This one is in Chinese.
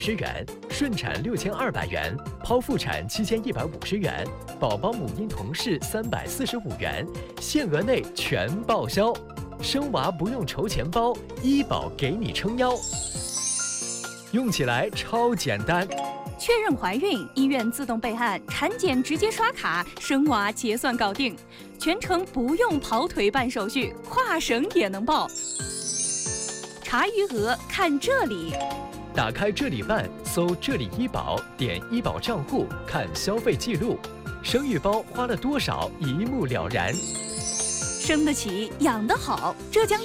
元，顺产6200元，剖腹产7150元，宝宝母婴同室345元，限额内全报销。生娃不用愁钱包，医保给你撑腰，用起来超简单。 确认怀孕，医院自动备案，产检直接刷卡，生娃结算搞定，全程不用跑腿办手续，跨省也能报。查余额看这里。 打开这里办，搜这里医保，点医保账户，看消费记录，生育包花了多少一目了然。 生得起，养得好，浙江